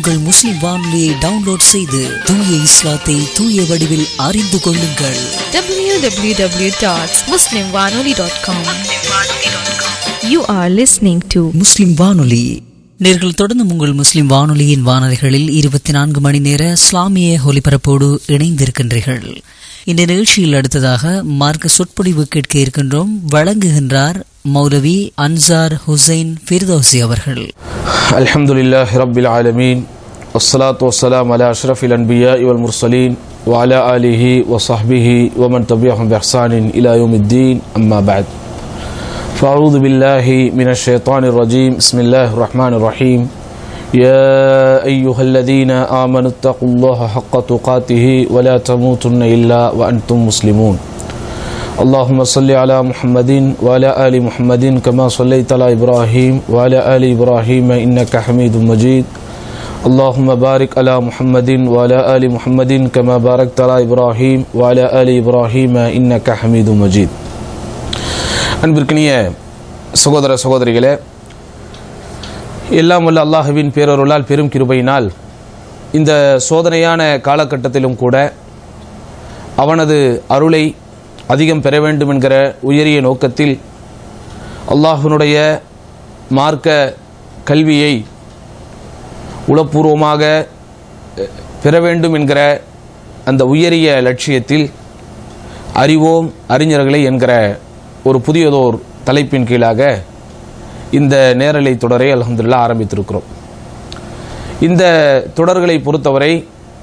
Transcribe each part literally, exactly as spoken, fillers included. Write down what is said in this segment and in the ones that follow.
உங்கள் முஸ்லிம் வானொலியை டவுன்லோட் செய்து தூய இஸ்லாத்தை தூய வடிவில் அறிந்து கொள்ளுங்கள். டபிள்யூ டபிள்யூ டபிள்யூ டாட் முஸ்லிம் வானொலி dot com. You are listening to முஸ்லிம் வானொலி. நேர்கள் தொடர்ந்து உங்கள் முஸ்லிம் வானொலியின் வானொலிகளில் இருபத்தி நான்கு மணி நேர இஸ்லாமிய ஒலிபரப்போடு இணைந்திருக்கின்றீர்கள். இந்த நிகழ்ச்சியில் அடுத்ததாக மார்க்க சொற்பொழிவு கேட்க இருக்கின்றோம். வழங்குகின்றார் மௌலவி அன்சார் ஹுசைன் ஃபிர்தௌசி அவர்கள். அல்ஹம்துலில்லாஹி ரப்பில் ஆலமீன், வஸ்ஸலாத்து வஸ்ஸலாமு அலா அஷ்ரஃபில் அன்பியாஇ வல் முர்ஸலீன் வ அலா ஆலிஹி வ ஸஹ்பிஹி வ மன் தபிஅஹும் பி இஹ்சானின் இலா யௌமித்தீன். அம்மா பஅத். ஃபஅஊது பில்லாஹி மினஷ் ஷைத்தானிர் ரஜீம். பிஸ்மில்லாஹிர் ரஹ்மானிர் ரஹீம். யா அய்யுஹல்லதீன ஆமனு தகுல்லாஹ ஹக்க துகாத்திஹி வ லா தமூதுன்ன இல்லா வ அன்தும் முஸ்லிமூன். اللهم صل على محمد وعلى آل محمد كما صليت على إبراهيم وعلى آل إبراهيم إنك حميد مجيد. اللهم بارك على محمد وعلى آل محمد كما باركت على إبراهيم وعلى آل إبراهيم إنك حميد مجيد. அன்பிற்கினிய சகோதர சகோதரிகளே, எல்லாம் வல்ல அல்லாஹ்வின் பேரருளால் பெரும் கிருபையினால் இந்த சோதனையான காலகட்டத்திலும் கூட அவனது அருளை அதிகம் பெற வேண்டும் என்கிற உயரிய நோக்கத்தில் அல்லாஹ்வினுடைய மார்க்க கல்வியை உளப்பூர்வமாக பெற வேண்டும் என்கிற அந்த உயரிய லட்சியத்தில் அறிவோம் அறிஞர்களை என்கிற ஒரு புதியதோர் தலைப்பின் கீழாக இந்த நேரலை தொடரை அல்ஹம்துலில்லாஹ் ஆரம்பித்திருக்கிறோம். இந்த தொடர்களை பொறுத்தவரை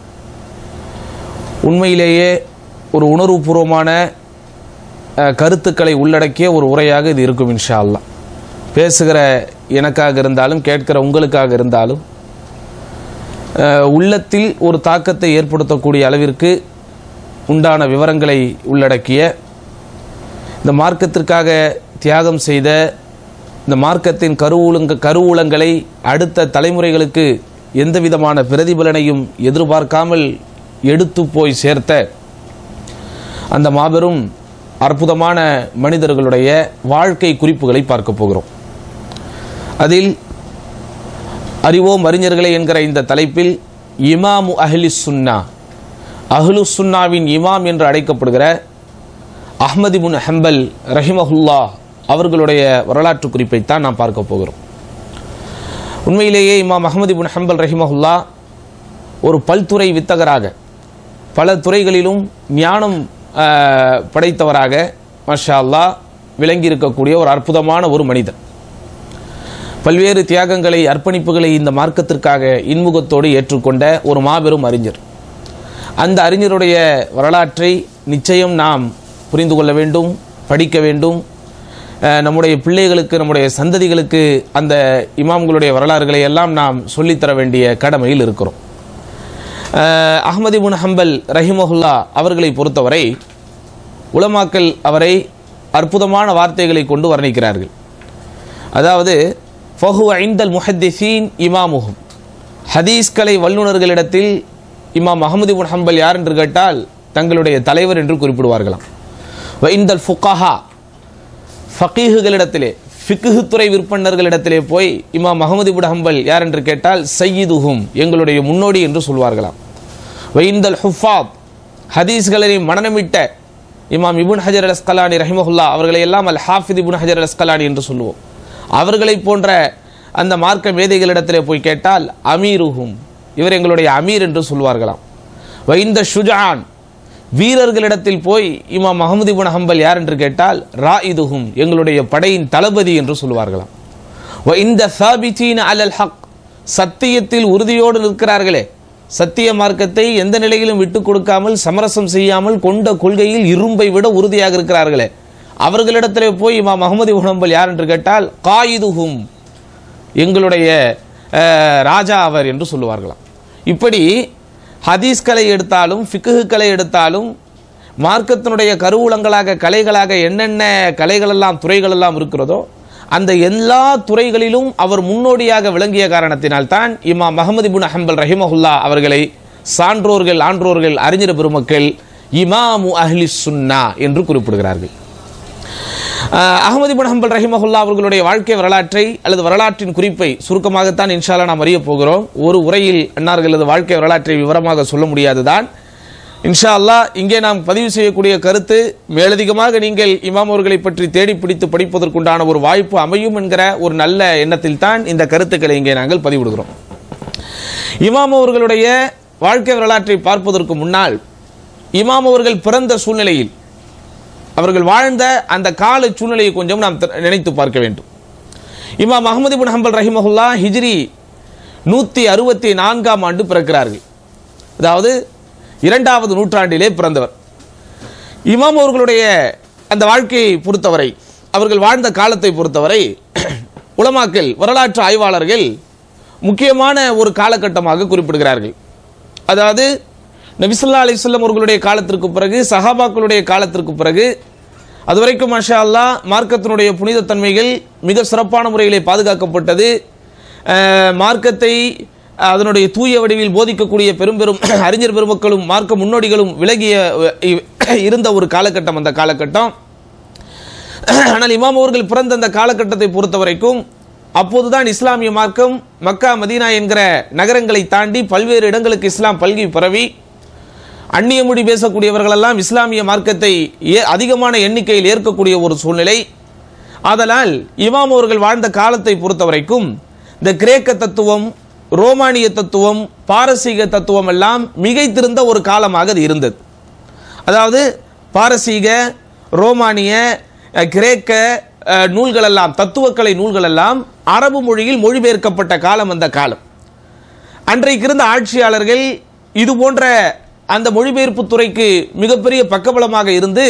உண்மையிலேயே ஒரு உணர்வுபூர்வமான கருத்துக்களை உள்ளடக்கிய ஒரு உரையாக இது இருக்கும் இன்ஷா அல்லாஹ். பேசுகிற எனக்காக இருந்தாலும் கேட்கிற உங்களுக்காக இருந்தாலும் உள்ளத்தில் ஒரு தாக்கத்தை ஏற்படுத்தக்கூடிய அளவிற்கு உண்டான விவரங்களை உள்ளடக்கிய, இந்த மார்க்கத்திற்காக தியாகம் செய்த, இந்த மார்க்கத்தின் கருவூலங்க கருவூலங்களை அடுத்த தலைமுறைகளுக்கு எந்த விதமான பிரதிபலனையும் எதிர்பார்க்காமல் எடுத்து போய் சேர்த்த அந்த மாபெரும் அற்புதமான மனிதர்களுடைய வாழ்க்கை குறிப்புகளை பார்க்க போகிறோம். அதில் அறிவோம் அறிஞர்களை என்கிற இந்த தலைப்பில் இமாமு அஹ்லி சுன்னா, அஹ்லு சுன்னாவின் இமாம் என்று அழைக்கப்படுகிற அஹ்மது இப்னு ஹம்பல் ரஹிமஹுல்லா அவர்களுடைய வரலாற்று குறிப்பைத்தான் நாம் பார்க்க போகிறோம். உண்மையிலேயே இமாம் அஹ்மது இப்னு ஹம்பல் ரஹிமஹுல்லா ஒரு பல்துறை வித்தகராக, பல துறைகளிலும் ஞானம் படைத்தவராக மாஷா அல்லாஹ் விளங்கி இருக்கக்கூடிய ஒரு அற்புதமான ஒரு மனிதர். பல்வேறு தியாகங்களை, அர்ப்பணிப்புகளை இந்த மார்க்கத்திற்காக இன்முகத்தோடு ஏற்றுக்கொண்ட ஒரு மாபெரும் அறிஞர். அந்த அறிஞருடைய வரலாற்றை நிச்சயம் நாம் புரிந்து கொள்ள வேண்டும், படிக்க வேண்டும். நம்முடைய பிள்ளைகளுக்கு, நம்முடைய சந்ததிகளுக்கு அந்த இமாம்களுடைய வரலாறுகளை எல்லாம் நாம் சொல்லித்தர வேண்டிய கடமையில் இருக்கிறோம். அஹ்மது இப்னு ஹம்பல் ரஹிமஹுல்லா அவர்களை பொறுத்தவரை உலமாக்கள் அவரை அற்புதமான வார்த்தைகளை கொண்டு வர்ணிக்கிறார்கள். அதாவது ஃபஹுவ இன்தல் முஹத்திஸீன் இமாமுஹும், ஹதீஸ்கலை வல்லுநர்களிடத்தில் இமாம் அஹ்மது இப்னு ஹம்பல் யார் என்று கேட்டால் தங்களுடைய தலைவர் என்று குறிப்பிடுவார்களாம். வ இன்தல் ஃபுகஹா, ஃபகீஹுகளிடத்திலே, ஃபிக்ஹ் துறை விற்பனர்களிடத்திலே போய் இமாம் அஹ்மது இப்னு ஹம்பல் யார் என்று கேட்டால் சையிதுஹும், எங்களுடைய முன்னோடி என்று சொல்வார்களாம். வைந்தல் ஹுஃபாத், ஹதீஸ்களை மனநமிட்ட இமாம் இப்னு ஹஜர் அல் அஸ்கலானி ரஹிமஹுல்லா அவர்களை எல்லாம் அல் ஹாஃபித் இப்னு ஹஜர் அல் அஸ்கலானி என்று சொல்லுவோம். அவர்களை போன்ற அந்த மார்க்க மேதைகளிடத்திலே போய் கேட்டால் அமீருஹும், இவர் எங்களுடைய அமீர் என்று சொல்வார்களாம். வைந்த ஷுஜான், வீரர்களிடத்தில் போய் இமாம் அஹ்மது இப்னு ஹம்பல் யார் என்று கேட்டால் ராயிதுஹும், எங்களுடைய படையின் தளபதி என்று சொல்வார்களாம். வ இந்த சாபிதீன அலல் ஹக், சத்தியத்தில் உறுதியோடு நிற்கிறார்களே, சத்திய மார்க்கத்தை எந்த நிலையிலும் விட்டுக் கொடுக்காமல், சமரசம் செய்யாமல், கொண்ட கொள்கையில் இரும்பை விட உறுதியாக இருக்கிறார்களே, அவர்களிடத்திலே போய் இமாம் அஹ்மது இப்னு ஹம்பல் யார் என்று கேட்டால் காயிதுஹும், எங்களுடைய ராஜா அவர் என்று சொல்லுவார்களாம். இப்படி ஹதீஸ்களை எடுத்தாலும், ஃபிக்ஹுக்களை எடுத்தாலும், மார்க்கத்தினுடைய கருவூலங்களாக, கலைகளாக என்னென்ன கலைகளெல்லாம், துறைகளெல்லாம் இருக்கிறதோ அந்த எல்லா துறைகளிலும் அவர் முன்னோடியாக விளங்கிய காரணத்தினால் தான் இமாம் அஹ்மது இப்னு ஹம்பல் ரஹிமஹுல்லா அவர்களை சான்றோர்கள், ஆன்றோர்கள், அறிஞர் பெருமக்கள் இமாமு அஹ்லி சுன்னா என்று குறிப்பிடுகிறார்கள். அஹ்மது இப்னு ஹம்பல் ரஹிமஹுல்லா அவர்களுடைய வாழ்க்கை வரலாற்றை அல்லது வரலாற்றின் குறிப்பை சுருக்கமாகத்தான் இன்ஷா அல்லாஹ் நாம் அறிய போகிறோம். ஒரு உரையில் அன்னார்களது வாழ்க்கை வரலாற்றை விவரமாக சொல்ல முடியாதுதான். இன்ஷா அல்லாஹ் இங்கே நாம் பதிவு செய்யக்கூடிய கருத்து மேலதிகமாக நீங்கள் இமாம் அவர்களை பற்றி தேடி பிடித்து படிப்பதற்குண்டான ஒரு வாய்ப்பு அமையும் என்கிற ஒரு நல்ல எண்ணத்தில் தான் இந்த கருத்துக்களை இங்கே நாங்கள் பதிவிடுகிறோம். இமாம் அவர்களுடைய வாழ்க்கை வரலாற்றை பார்ப்பதற்கு முன்னால் இமாம் அவர்கள் பிறந்த சூழ்நிலையில் அவர்கள் வாழ்ந்த அந்த கால சூழ்நிலையை கொஞ்சம் நாம் நினைத்து பார்க்க வேண்டும். இமாம் அஹ்மது இப்னு ஹம்பல் ரஹிமஹுல்லா ஹிஜ்ரி நூற்றி அறுபத்தி நான்காம் ஆண்டு பிறக்கிறார்கள். அதாவது இரண்டாவது நூற்றாண்டிலே பிறந்தவர். இமாம் அவர்களுடைய அந்த வாழ்க்கையை பொறுத்தவரை, அவர்கள் வாழ்ந்த காலத்தை பொறுத்தவரை உலமாக்கள், வரலாற்று ஆய்வாளர்கள் முக்கியமான ஒரு காலகட்டமாக குறிப்பிடுகிறார்கள். அதாவது நபி ஸல்லல்லாஹு அலைஹி வஸல்லம் அவர்களுடைய காலத்திற்கு பிறகு, சஹாபாக்களுடைய காலத்திற்கு பிறகு, அதுவரைக்கும் மாஷா அல்லாஹ் மார்க்கத்தினுடைய புனித தன்மைகள் மிக சிறப்பான முறையிலே பாதுகாக்கப்பட்டது. மார்க்கத்தை அதனுடைய தூய வடிவில் போதிக்கக்கூடிய பெரும் பெரும் அறிஞர் பெருமக்களும் மார்க்க முன்னோடிகளும் விலகிய இருந்த ஒரு காலகட்டம் அந்த காலகட்டம். ஆனால் இமாம் அவர்கள் பிறந்த அந்த காலகட்டத்தை பொறுத்த வரைக்கும் அப்போதுதான் இஸ்லாமிய மார்க்கம் மக்கா மதீனா என்கிற நகரங்களை தாண்டி பல்வேறு இடங்களுக்கு இஸ்லாம் பல்கி பரவி அந்நிய மொழி பேசக்கூடியவர்கள் எல்லாம் இஸ்லாமிய மார்க்கத்தை அதிகமான எண்ணிக்கையில் ஏற்கக்கூடிய ஒரு சூழ்நிலை. ஆதலால் இமாம் அவர்கள் வாழ்ந்த காலத்தை பொறுத்த வரைக்கும் இந்த கிரேக்க தத்துவம், ரோமானிய தத்துவம், பாரசீக தத்துவம் எல்லாம் மிகைத்திருந்த ஒரு காலமாக அது இருந்தது. அதாவது பாரசீக, ரோமானிய, கிரேக்க நூல்கள் எல்லாம், தத்துவக்கலை நூல்கள் எல்லாம் அரபு மொழியில் மொழிபெயர்க்கப்பட்ட காலம் அந்த காலம். அன்றைக்கு இருந்த ஆட்சியாளர்கள் இது போன்ற அந்த மொழிபெயர்ப்பு துறைக்கு மிகப்பெரிய பக்கபலமாக இருந்து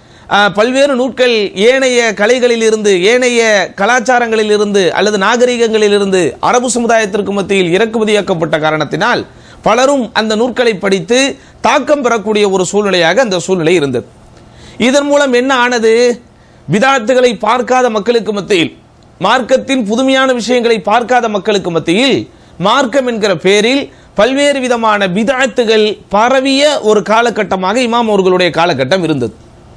பல்வேறு நூட்கள் ஏனைய கலைகளில் இருந்து, ஏனைய கலாச்சாரங்களில் இருந்து அல்லது நாகரிகங்களில் இருந்து அரபு சமுதாயத்திற்கு மத்தியில் இறக்குமதியாக்கப்பட்ட காரணத்தினால் பலரும் அந்த நூற்களை படித்து தாக்கம் பெறக்கூடிய ஒரு சூழ்நிலையாக அந்த சூழ்நிலை இருந்தது. இதன் மூலம் என்ன ஆனது? பிதாத்துகளை பார்க்காத மக்களுக்கு மத்தியில், மார்க்கத்தின் புதுமையான விஷயங்களை பார்க்காத மக்களுக்கு மத்தியில் மார்க்கம் என்கிற பெயரில் பல்வேறு விதமான பிதாத்துகள் பரவிய ஒரு காலகட்டமாக இமாம் அவர்களுடைய காலகட்டம் இருந்தது.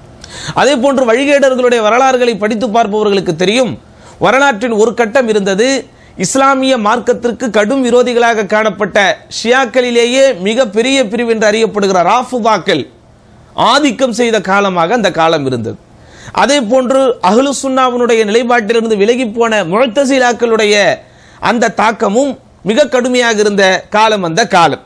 அதே போன்று வழிகேடர்களுடைய வரலாறுகளை படித்து பார்ப்பவர்களுக்கு தெரியும், வரலாற்றின் ஒரு கட்டம் இருந்தது. இஸ்லாமிய மார்க்கத்திற்கு கடும் விரோதிகளாக காணப்பட்ட ஷியாக்களிலேயே மிக பெரிய பிரிவு என்று அறியப்படுகிற ராஃபிதாக்கள் ஆதிக்கம் செய்த காலமாக அந்த காலம் இருந்தது. அதே போன்று அஹ்லு சுன்னாவுடைய நிலைப்பாட்டிலிருந்து விலகி போன முஅ்தஸிலாக்களுடைய அந்த தாக்கமும் மிக கடுமையாக இருந்த காலம் அந்த காலம்.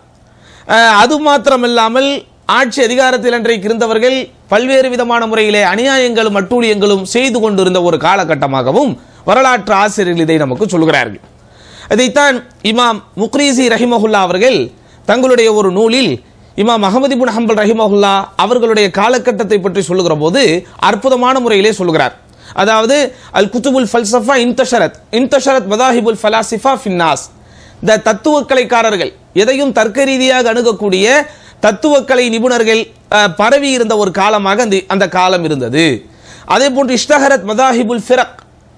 அது மாத்திரமல்லாமல் ஆட்சி அதிகாரத்தில் அன்றைக்கு இருந்தவர்கள் பல்வேறு விதமான முறையிலே அநியாயங்களும் அட்டூழியங்களும் செய்து கொண்டிருந்த ஒரு காலகட்டமாகவும் வரலாற்று ஆசிரியர்கள் இதை நமக்கு சொல்கிறார்கள். இதைத்தான் இமாம் முக்ரிசி ரஹிமஹுல்லா அவர்கள் தங்களுடைய ஒரு நூலில் இமாம் அஹ்மது இப்னு ஹம்பல் ரஹிமஹுல்லா அவர்களுடைய காலகட்டத்தை பற்றி சொல்லுகிற போது அற்புதமான முறையிலே சொல்கிறார். அதாவது அல் குத்துபுல் ஃபல்சஃபா இன்தஷரத் இன்தஷரத் மதாஹிபுல் ஃபலாசிஃபா ஃபின்னாஸ், இந்த தத்துவக்கலைக்காரர்கள், எதையும் தர்க்க ரீதியாக அணுகக்கூடிய தத்துவக்கலை நிபுணர்கள் பரவி இருந்த ஒரு காலமாக அந்த காலம் இருந்தது. அதே போன்று இஷ்தஹரத் மதாஹிபுல் ஃபிரக்,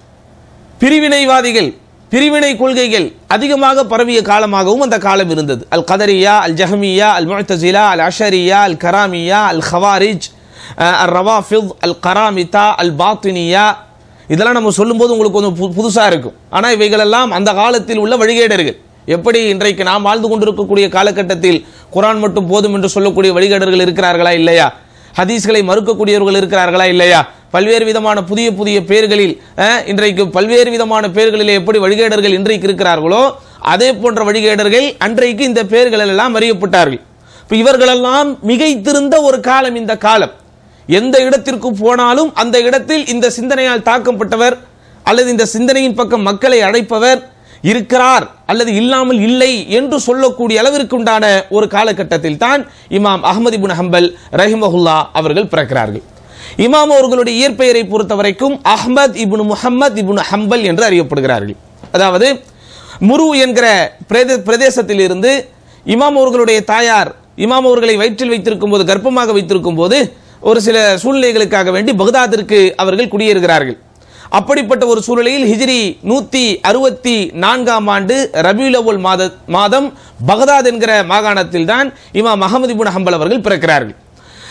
பிரிவினைவாதிகள், பிரிவினை கொள்கைகள் அதிகமாக பரவிய காலமாகவும் அந்த காலம் இருந்தது. அல் கதரியா, அல் ஜஹமியா, அல் முஅ்தஸிலா, அல் அஷரியா, அல் கராமியா, அல் ஹவாரிஜ், அல் ரவாஃபித், அல் கராமிதா, அல் பாத்தினியா, இதெல்லாம் நம்ம சொல்லும்போது உங்களுக்கு கொஞ்சம் புதுசாக இருக்கும். ஆனால் இவைகளெல்லாம் அந்த காலத்தில் உள்ள வழிகேடர்கள். எப்படி இன்றைக்கு நாம் வாழ்ந்து கொண்டிருக்கக்கூடிய காலகட்டத்தில் குர்ஆன் மட்டும் போதும் என்று சொல்லக்கூடிய வழிகேடர்கள் இருக்கிறார்களா இல்லையா? ஹதீஸ்களை மறுக்கக்கூடியவர்கள் இருக்கிறார்களா இல்லையா? பல்வேறு விதமான புதிய புதிய பெயர்களில் இன்றைக்கு பல்வேறு விதமான பெயர்களிலே எப்படி வழிகேடர்கள் இன்றைக்கு இருக்கிறார்களோ அதே போன்ற வழிகேடர்கள் அன்றைக்கு இந்த பெயர்கள் எல்லாம் அறியப்பட்டார்கள். இப்போ இவர்களெல்லாம் மிகைத்திருந்த ஒரு காலம் இந்த காலம். எந்த இடத்திற்கு போனாலும் அந்த இடத்தில் இந்த சிந்தனையால் தாக்கப்பட்டவர் அல்லது இந்த சிந்தனையின் பக்கம் மக்களை அழைப்பவர் இருக்கிறார் அல்லது இல்லாமல் இல்லை என்று சொல்லக்கூடிய அளவிற்கு உண்டான ஒரு காலகட்டத்தில் தான் இமாம் அஹ்மது இப்னு ஹம்பல் ரஹிமஹுல்லா அவர்கள் பிறக்கிறார்கள். இமாம் அவர்களுடைய இயற்பெயரை பொறுத்த வரைக்கும் அஹ்மத் இப்னு முஹம்மத் இப்னு ஹம்பல் என்று அறியப்படுகிறார்கள். அதாவது முரு என்கிற பிரதேசத்தில் இருந்து இமாம் அவர்களுடைய தாயார் இமாம் அவர்களை வயிற்றில் வைத்திருக்கும் போது, கர்ப்பமாக வைத்திருக்கும் போது ஒரு சில சூழ்நிலைகளுக்காக வேண்டி பக்தாதிற்கு அவர்கள் குடியேறுகிறார்கள். அப்படிப்பட்ட ஒரு சூழ்நிலையில் ஹிஜ்ரி நூத்தி அறுபத்தி நான்காம் ஆண்டு ரபியுல் அவ்வல் மாதம் பகதாத் என்கிற மாகாணத்தில் தான் இமாம் அஹ்மது இப்னு ஹம்பல் அவர்கள் பிறக்கிறார்கள்.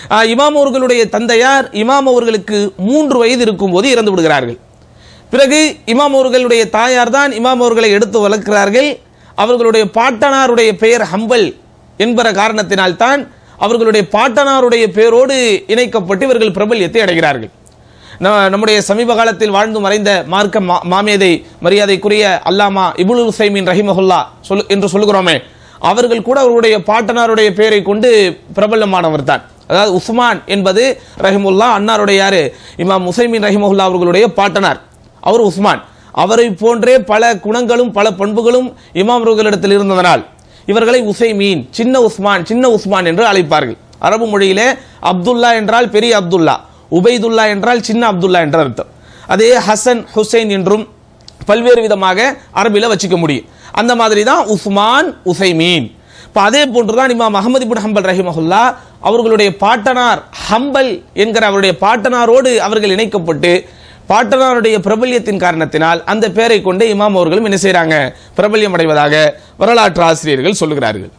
இமாம் அவர்களுடைய தந்தையார் இமாம் அவர்களுக்கு மூன்று வயது இருக்கும் போது இறந்து விடுகிறார்கள். பிறகு இமாம் அவர்களுடைய தாயார் தான் இமாம் அவர்களை எடுத்து வளர்க்கிறார்கள். அவர்களுடைய பாட்டனாருடைய பெயர் ஹம்பல் என்பற காரணத்தினால்தான் அவர்களுடைய பாட்டனாருடைய பெயரோடு இணைக்கப்பட்டு இவர்கள் பிரபல்யத்தை அடைகிறார்கள். நம்முடைய சமீப காலத்தில் வாழ்ந்து மறைந்த மார்க்க மாமேதை மரியாதைக்குரிய அல்லாமா இப்னுல் உஸைமீன் ரஹிமஹுல்லா சொல் என்று சொல்கிறோமே, அவர்கள் கூட அவருடைய பாட்டனாருடைய பெயரை கொண்டு பிரபலமானவர் தான். அதாவது உஸ்மான் என்பது ரஹிமுல்லா, அன்னாருடைய யாரு இமாம் உஸைமீன் ரஹிமஹுல்லா அவர்களுடைய பாட்டனார், அவர் உஸ்மான். அவரை போன்றே பல குணங்களும் பல பண்புகளும் இமாம் அவர்களிடத்தில் இருந்ததனால் இவர்களை உஸைமீன், சின்ன உஸ்மான், சின்ன உஸ்மான் என்று அழைப்பார்கள். அரபு மொழியிலே அப்துல்லா என்றால் பெரிய அப்துல்லா, உபைதுல்லா என்றால் சின்ன அப்துல்லா என்ற அர்த்தம். அதே ஹசன் ஹுசைன் என்றும் பல்வேறு விதமாக அரபில வச்சுக்க முடியும். அந்த மாதிரி தான் உஸ்மான், உஸைமீன். இப்போ அதே போன்றுதான் இமாம் அஹ்மத் இப்னு ஹம்பல் ரஹிமஹுல்லா அவர்களுடைய பாட்டனார் ஹம்பல் என்கிற அவருடைய பாட்டனாரோடு அவர்கள் இணைக்கப்பட்டு பாட்டனாருடைய பிரபல்யத்தின் காரணத்தினால் அந்த பெயரை கொண்டு இமாம் அவர்களும் என்ன செய்யறாங்க, பிரபல்யம் அடைவதாக வரலாற்று ஆசிரியர்கள் சொல்லுகிறார்கள்.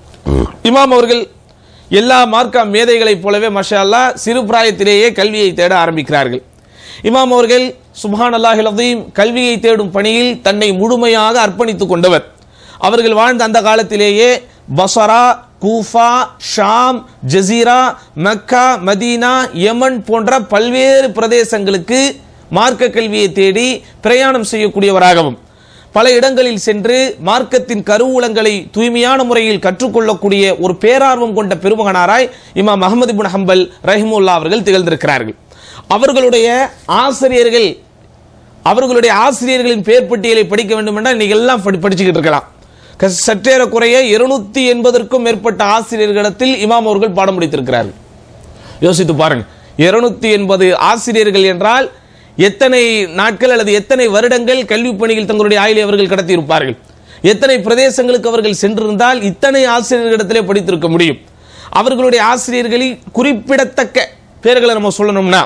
இமாம் அவர்கள் எல்லா மார்க்க மேதைகளைப் போலவே மாஷா அல்லாஹ் சிறு பிராயத்திலேயே கல்வியை தேட ஆரம்பிக்கிறார்கள். இமாம் அவர்கள் சுப்ஹானல்லாஹில் அஸீம் கல்வியை தேடும் பணியில் தன்னை முழுமையாக அர்ப்பணித்துக் கொண்டவர். அவர்கள் வாழ்ந்த அந்த காலத்திலேயே பஸரா, கூஃபா, ஷாம், ஜசீரா, மக்கா, மதீனா, யமன் போன்ற பல்வேறு பிரதேசங்களுக்கு மார்க்க கல்வியை தேடி பிரயாணம் செய்யக்கூடியவராகவும் பல இடங்களில் சென்று மார்க்கத்தின் கருவூலங்களை தூய்மையான முறையில் கற்றுக்கொள்ளக்கூடிய ஒரு பேரார்வம் கொண்ட பெருமகனாராய் இமாம் அஹ்மத் இப்னு ஹம்பல் ரஹிமஹுல்லா அவர்கள் திகழ்ந்திருக்கிறார்கள். அவர்களுடைய ஆசிரியர்கள், அவர்களுடைய ஆசிரியர்களின் பெயர் பட்டியலை படிக்க வேண்டும் என்றால் இன்னைக்கு எல்லாம் படிச்சுக்கிட்டு இருக்கலாம். சற்றேற குறைய இருநூத்தி எண்பதற்கும் மேற்பட்ட ஆசிரியர்களிடத்தில் இமாம் அவர்கள் பாடம் முடித்திருக்கிறார்கள். யோசித்து பாருங்க, இருநூத்தி எண்பது ஆசிரியர்கள் என்றால் எத்தனை நாட்கள் அல்லது எத்தனை வருடங்கள் கல்வி பணியில் தங்களுடைய ஆயுளை அவர்கள் கடத்தி இருப்பார்கள். எத்தனை பிரதேசங்களுக்கு அவர்கள் சென்றிருந்தால் இத்தனை ஆசிரியர்களிடத்திலே படித்திருக்க முடியும். அவர்களுடைய ஆசிரியர்களில் குறிப்பிடத்தக்க பேர்களை நம்ம சொல்லணும்னா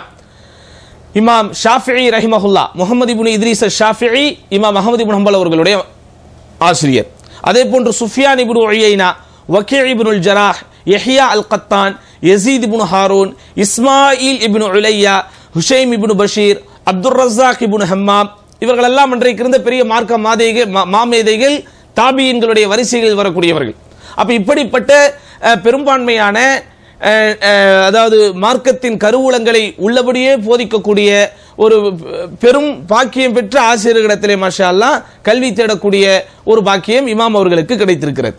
இமாம் ஷாஃபிஈ ரஹிமஹுல்லா, முஹம்மது இப்னு இத்ரீஸ் ஷாஃபிஈ இமாம் அஹ்மத் இப்னு ஹம்பல் அவர்களுடைய ஆசிரியர். அதே போன்று சுஃபியான் இப்னு உயைனா, வக்கீ இப்னுல் ஜராஹ், யஹ்யா அல் கத்தான், யஸீத் இப்னு ஹாரூன், இஸ்மாயில் இப்னு உலையா, ஹுஷைம் இப்னு பஷீர், அப்துர் ரஸாக் இப்னு ஹம்மாம், இவர்கள் எல்லாம் அன்றைக்கு இருந்த பெரிய மார்க்க மாதேகள் மாமேதைகள் தாபியின்களுடைய வரிசைகளில் வரக்கூடியவர்கள். அப்ப இப்படிப்பட்ட பெரும்பான்மையான அதாவது மார்க்கத்தின் கருவூலங்களை உள்ளபடியே போதிக்கக்கூடிய ஒரு பெரும் பாக்கியம் பெற்ற ஆசிரியர்களிடத்திலே மாஷா அல்லாஹ் கல்வி தேடக்கூடிய ஒரு பாக்கியம் இமாம் அவர்களுக்கு கிடைத்திருக்கிறது.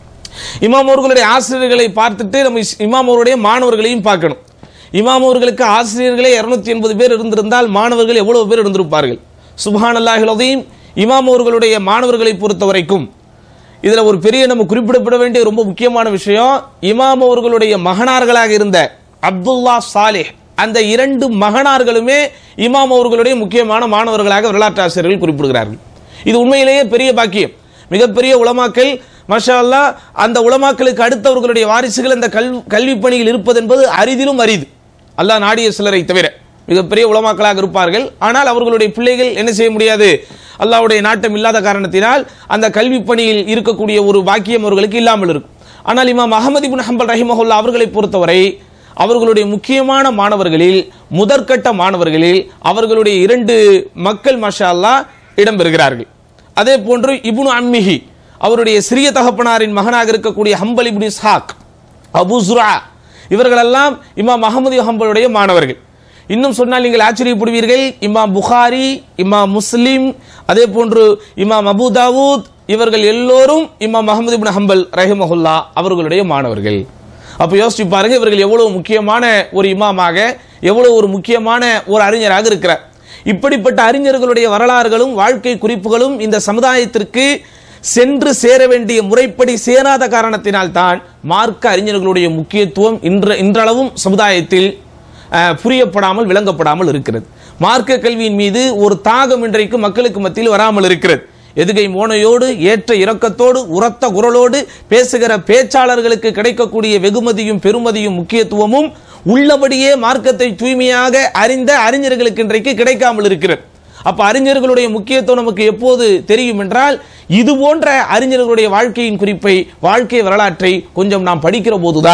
இமாம் அவர்களுடைய ஆசிரியர்களை பார்த்துட்டு நம்ம இமாம் அவருடைய மாணவர்களையும் பார்க்கணும். இமாம் அவர்களுக்கு ஆசிரியர்களே இருநூத்தி எண்பது பேர் இருந்திருந்தால் மாணவர்கள் எவ்வளவு பேர் இருந்திருப்பார்கள். சுப்ஹானல்லாஹில் அஸீம். இமாம் அவர்களுடைய மாணவர்களை பொறுத்த வரைக்கும் இதுல ஒரு பெரிய நம்ம குறிப்பிடப்பட வேண்டிய ரொம்ப முக்கியமான விஷயம், இமாம் அவர்களுடைய மகனார்களாக இருந்த அப்துல்லா சாலிஹ், அந்த இரண்டு மகனார்களுமே இமாம் அவர்களுடைய முக்கியமான மாணவர்களாக வரலாற்று ஆசிரியர்கள் குறிப்பிடுகிறார்கள். இது உண்மையிலேயே பெரிய பாக்கியம். மிகப்பெரிய உலமாக்கள் மாஷா அல்லாஹ், அந்த உலமாக்களுக்கு அடுத்தவர்களுடைய வாரிசுகள் அந்த கல்வி பணியில் இருப்பது என்பது அரிதிலும் அரிது. அல்லாஹ் நாடிய சிலரை தவிர மிகப்பெரிய உலமாக்களாக இருப்பார்கள். ஆனால் அவர்களுடைய பிள்ளைகள் என்ன செய்ய முடியாது, அல்லாஹ்வுடைய நாட்டம் இல்லாத காரணத்தினால் அந்த கல்வி பணியில் இருக்கக்கூடிய ஒரு பாக்கியம் அவர்களுக்கு இல்லாமல் இருக்கும். ஆனால் இமாம் அஹ்மத் இப்னு ஹம்பல் ரஹிமஹுல்லா அவர்களை பொறுத்தவரை அவர்களுடைய முக்கியமான மாணவர்களில் முதற்கட்ட மாணவர்களில் அவர்களுடைய இரண்டு மக்கள் மாஷா அல்லாஹ் இடம்பெறுகிறார்கள். அதே போன்று இப்னு அம்மிஹி, அவருடைய சிறிய தகப்பனாரின் மகனாக இருக்கக்கூடிய ஹம்பல் இப்னு இஸ்ஹாக், அபு ஜுரா, இவர்களெல்லாம் இமாம் அஹ்மத் ஹம்பலுடைய மாணவர்கள். இன்னும் சொன்னால் நீங்கள் ஆச்சரியப்படுவீர்கள், இமாம் புகாரி, இமாம் முஸ்லிம், அதே போன்று இமாம் அபு தாவூத், இவர்கள் எல்லோரும் இமாம் அஹ்மத் இப்னு ஹம்பல் ரஹிமஹுல்லா அவர்களுடைய மாணவர்கள். அப்ப யோசிச்சு பாருங்க, இவர்கள் எவ்வளவு முக்கியமான ஒரு இமாமாக, எவ்வளவு ஒரு முக்கியமான ஒரு அறிஞராக இருக்கிறார். இப்படிப்பட்ட அறிஞர்களுடைய வரலாறுகளும் வாழ்க்கை குறிப்புகளும் இந்த சமுதாயத்திற்கு சென்று சேர வேண்டிய முறைப்படி சேராத காரணத்தினால் தான் மார்க்க அறிஞர்களுடைய முக்கியத்துவம் இன்ற இன்றளவும் சமுதாயத்தில் புரியப்படாமல் விளங்கப்படாமல் இருக்கிறது. மார்க்க கல்வியின் மீது ஒரு தாகம் இன்றைக்கு மக்களுக்கு மத்தியில் வராமல் இருக்கிறது. எதுகை மோனையோடு ஏற்ற இரக்கத்தோடு உரத்த குரலோடு பேசுகிற பேச்சாளர்களுக்கு கிடைக்கக்கூடிய வெகுமதியும் பெருமதியும் முக்கியத்துவமும் உள்ளபடியே மார்க்கத்தை தூய்மையாக அறிந்த அறிஞர்களுக்கு இன்றைக்கு கிடைக்காமல் இருக்கிறது. அப்ப அறிஞர்களுடைய முக்கியத்துவம் நமக்கு எப்போது தெரியும் என்றால், இது போன்ற அறிஞர்களுடைய வாழ்க்கையின் குறிப்பை, வாழ்க்கை வரலாற்றை கொஞ்சம் நாம் படிக்கிற போதுதான்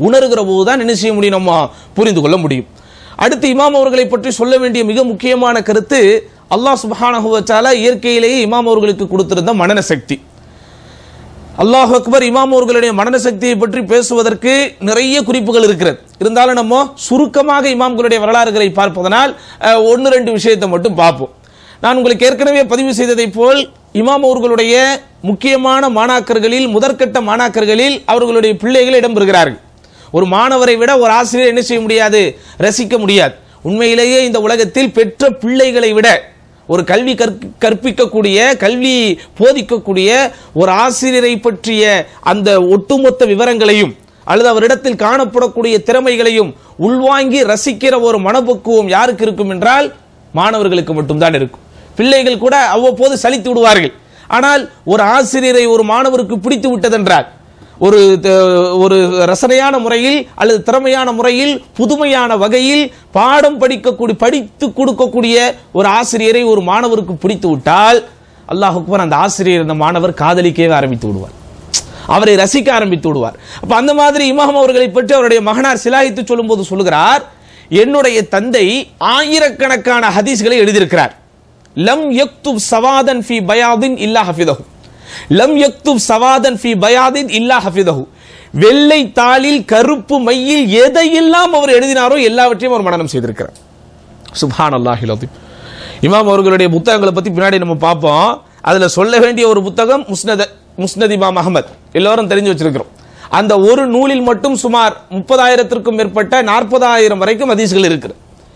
உணர்கிற போது தான் என்ன செய்ய முடியும், நம்ம புரிந்து கொள்ள முடியும். அடுத்து இமாம் அவர்களை பற்றி சொல்ல வேண்டிய மிக முக்கியமான கருத்து, அல்லாஹ் சுப்ஹானஹு வ தஆலா இயற்கையிலேயே இமாம் அவர்களுக்கு கொடுத்திருந்த மனன சக்தி. அல்லாஹ் அக்பர். இமாம் அவர்களுடைய மனன சக்தியை பற்றி பேசுவதற்கு நிறைய குறிப்புகள் இருக்கிறது. இருந்தாலும் நம்ம சுருக்கமாக இமாம்களுடைய வரலாறுகளை பார்ப்பதனால் ஒன்று ரெண்டு விஷயத்தை மட்டும் பார்ப்போம். நான் உங்களுக்கு ஏற்கனவே பதிவு செய்ததை போல் இமாம் அவர்களுடைய முக்கியமான மாணாக்கர்களில், முதற்கட்ட மாணாக்கர்களில் அவர்களுடைய பிள்ளைகள் இடம்பெறுகிறார்கள். ஒரு மாணவரை விட ஒரு ஆசிரியர் என்ன செய்ய முடியாது, ரசிக்க முடியாது. உண்மையிலேயே இந்த உலகத்தில் பெற்ற பிள்ளைகளை விட ஒரு கல்வி கற்பிக்கக்கூடிய, கல்வி போதிக்கக்கூடிய ஒரு ஆசிரியரை பற்றிய அந்த ஒட்டுமொத்த விவரங்களையும் அல்லது அவரிடத்தில் காணப்படக்கூடிய திறமைகளையும் உள்வாங்கி ரசிக்கிற ஒரு மனப்பக்குவம் யாருக்கு இருக்கும் என்றால் மாணவர்களுக்கு மட்டும்தான் இருக்கும். பிள்ளைகள் கூட அவ்வப்போது சலித்து விடுவார்கள். ஆனால் ஒரு ஆசிரியரை ஒரு மாணவருக்கு பிடித்து விட்டதென்றால், ஒரு ஒரு ரசனையான முறையில் அல்லது திறமையான முறையில் புதுமையான வகையில் பாடம் படிக்கக்கூடிய படித்து கொடுக்கக்கூடிய ஒரு ஆசிரியரை ஒரு மாணவருக்கு பிடித்து விட்டால் அல்லாஹ் அக்பர், அந்த ஆசிரியர் அந்த மாணவர் காதலிக்கவே ஆரம்பித்து விடுவார், அவரை ரசிக்க ஆரம்பித்து விடுவார். அப்ப அந்த மாதிரி இமாம் அவர்களை பற்றி அவருடைய மகனார் சிலாயித்து சொல்லும் போது சொல்லுகிறார், என்னுடைய தந்தை ஆயிரக்கணக்கான ஹதீஸ்களை எழுதியிருக்கிறார். லம் யக்துப் சவாதன் ஃபி பயாதின் இல்லா ஹஃபிதஹு. லம் யக்துப் சவாதன் ஃபி பயாதின் இல்லா ஹஃபிதஹு. வெள்ளை தாளில் கருப்பு மையில் எதையெல்லாம் அவர் எழுதினாரோ எல்லாவற்றையும் அவர் மனனம் செய்திருக்கிறார். சுப்ஹானல்லாஹில் அஸீம். இமாம் அவர்களுடைய புத்தகங்களை பத்தி பின்னாடி நம்ம பார்ப்போம். அதுல சொல்ல வேண்டிய ஒரு புத்தகம் முஸ்னத் முஸ்னத் இமாம் அஹ்மத், எல்லாரும் தெரிஞ்சு வச்சிருக்கிறோம். அந்த ஒரு நூலில் மட்டும் சுமார் முப்பதாயிரத்திற்கும் மேற்பட்ட நாற்பதாயிரம் வரைக்கும் ஹதீஸ்கள் இருக்குது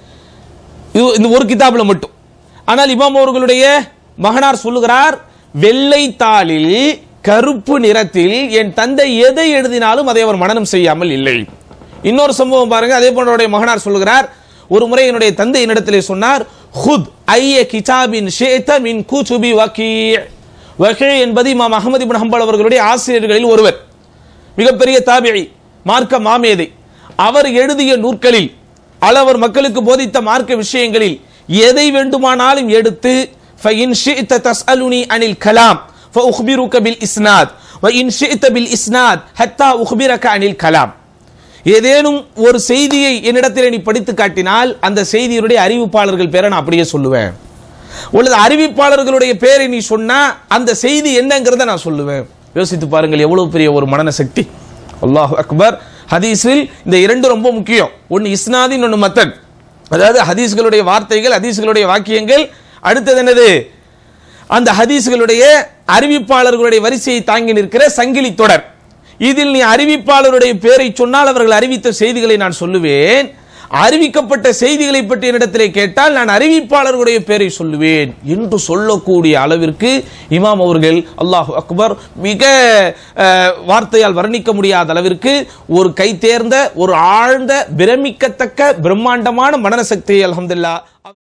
இந்த ஒரு கிதாபுல மட்டும். ஆனால் இமாம் அவர்களுடைய மகனார் சொல்லுகிறார், வெள்ளை தாளில் கருப்பு நிறத்தில் என் தந்தை எதை எழுதினாலும் அதை அவர் மனனம் செய்யாமல் இல்லை. இன்னொரு சம்பவம் பாருங்க. அதே போன்ற மகனார் சொல்லுகிறார், ஒரு முறை என்னுடைய தந்தை என்னிடத்திலே சொன்னார், ஹுத் ஐய கிதாபின் ஷேத மின் குதுபி வகீ. வகீ என்பது இமாம் அஹ்மத் இப்னு ஹம்பல் அவர்களுடைய ஆசிரியர்களில் ஒருவர், மிகப்பெரிய தாபிஈ, மார்க்க மாமேதை. அவர் எழுதிய நூற்களில் அவர் மக்களுக்கு போதித்த மார்க்க விஷயங்களில் எதை வேண்டுமானாலும் எடுத்து فإن شئت تسألني عن الكلام فأخبرك بالإسناد وإن شئت بالإسناد حتى أخبرك عن الكلام. ஏதேனும் ஒரு செய்தியை என்னிடத்தில் நீ படித்து காட்டினால் அந்த செய்தியுடைய அறிவிப்பாளர்கள் பேரை நான் அப்படியே சொல்லுவேன். அல்லது அறிவிப்பாளர்களுடைய பேரை நீ சொன்னா அந்த செய்தி என்னங்கிறத நான் சொல்லுவேன். யோசித்து பாருங்கள் எவ்வளவு பெரிய ஒரு மனன சக்தி. அல்லாஹ் அக்பர். ஹதீஸில் இந்த இரண்டு ரொம்ப முக்கியம். ஒன்னு இஸ்னாத், இன்னொன்னு மத்தன். அதாவது ஹதீஸ்களுடைய வார்த்தைகள், ஹதீஸ்களுடைய வாக்கியங்கள். அடுத்தது என்னது, அந்த ஹதீஸ்களுடைய அறிவிப்பாளர்களுடைய வரிசையை தாங்கி நிற்கிற சங்கிலி தொடர். இதில் நீ அறிவிப்பாளருடைய பெயரை சொன்னால் அவர்கள் அறிவித்த செய்திகளை நான் சொல்லுவேன். அறிவிக்கப்பட்ட செய்திகளை பற்றி என்னிடத்திலே கேட்டால் நான் அறிவிப்பாளர்களுடைய பெயரை சொல்லுவேன் என்று சொல்லக்கூடிய அளவிற்கு இமாம் அவர்கள் அல்லாஹு அக்பர் மிக வார்த்தையால் வர்ணிக்க முடியாத அளவிற்கு ஒரு கை தேர்ந்த, ஒரு ஆழ்ந்த, பிரமிக்கத்தக்க பிரம்மாண்டமான மனன சக்தியை அல்ஹம்துலில்லாஹ்.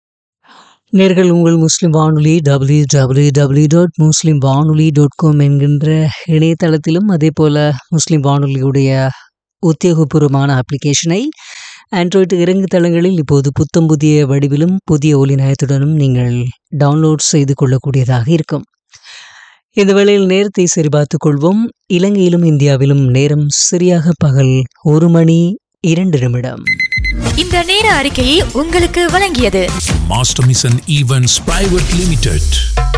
நேர்கள் உங்கள் முஸ்லிம் வானொலி டபிள்யூ டபிள்யூ டபிள்யூ டாட் முஸ்லிம் வானொலி டாட் காம் என்கின்ற இணையதளத்திலும் அதே போல முஸ்லிம் வானொலியுடைய உத்தியோகபூர்வமான அப்ளிகேஷனை ஆண்ட்ராய்டு இறங்கு தளங்களில் இப்போது புத்தம் புதிய வடிவிலும் புதிய ஒலி நயத்துடனும் நீங்கள் டவுன்லோட் செய்து கொள்ளக்கூடியதாக இருக்கும். இந்த வேளையில் நேரத்தை சரிபார்த்துக் கொள்வோம். இலங்கையிலும் இந்தியாவிலும் நேரம் சரியாக பகல் ஒரு மணி இரண்டு நிமிடம். இந்த நேர அறிக்கையை உங்களுக்கு வழங்கியது master mission events private limited.